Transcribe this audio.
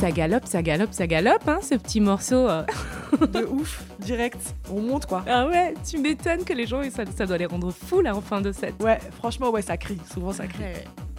ça galope, hein, ce petit morceau. De ouf, direct. On monte, quoi. Ah ouais, tu m'étonnes que les gens, ça doit les rendre fous, là, en fin de set. Ouais, franchement, ouais, ça crie. Souvent, ça crie. Ouais.